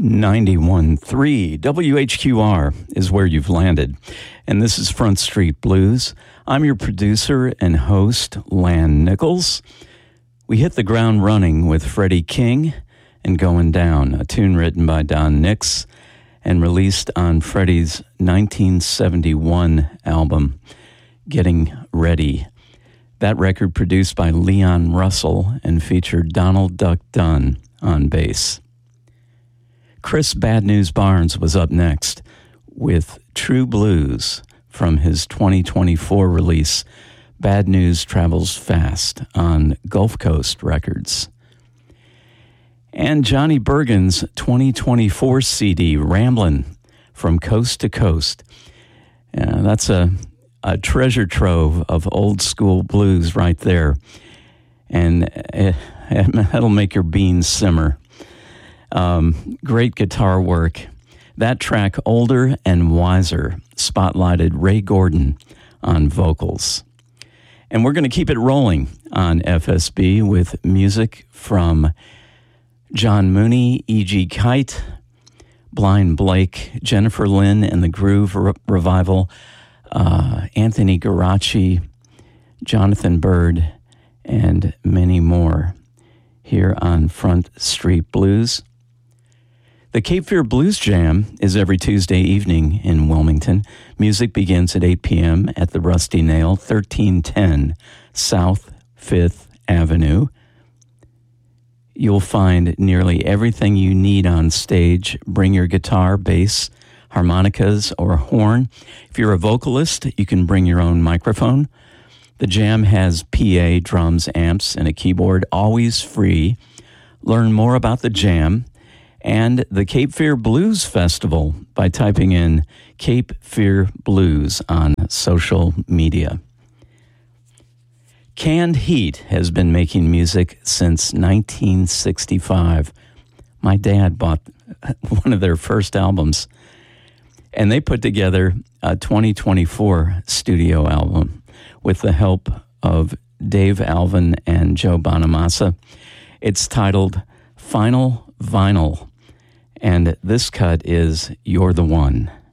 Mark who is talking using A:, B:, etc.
A: 91.3 WHQR is where you've landed, and this is Front Street Blues. I'm your producer and host, Lan Nichols. We hit the ground running with Freddie King and Going Down, a tune written by Don Nix and released on Freddie's 1971 album, Getting Ready. That record produced by Leon Russell and featured Donald Duck Dunn on bass. Chris Bad News Barnes was up next with True Blues from his 2024 release, Bad News Travels Fast, on Gulf Coast Records. And Johnny Bergen's 2024 CD, Ramblin' from Coast to Coast. That's a treasure trove of old school blues right there. And that'll make your beans simmer. Great guitar work. That track, Older and Wiser, spotlighted Ray Gordon on vocals. And we're going to keep it rolling on FSB with music from John Mooney, E.G. Kite, Blind Blake, Jennifer Lynn and the Groove Revival, Anthony Garaci, Jonathan Byrd, and many more here on Front Street Blues. The Cape Fear Blues Jam is every Tuesday evening in Wilmington. Music begins at 8 p.m. at the Rusty Nail, 1310 South 5th Avenue. You'll find nearly everything you need on stage. Bring your guitar, bass, harmonicas, or horn. If you're a vocalist, you can bring your own microphone. The jam has PA, drums, amps, and a keyboard, always free. Learn more about the jam and the Cape Fear Blues Festival by typing in Cape Fear Blues on social media. Canned Heat has been making music since 1965. My dad bought one of their first albums, and they put together a 2024 studio album with the help of Dave Alvin and Joe Bonamassa. It's titled Final Vinyl, and this cut is You're the One.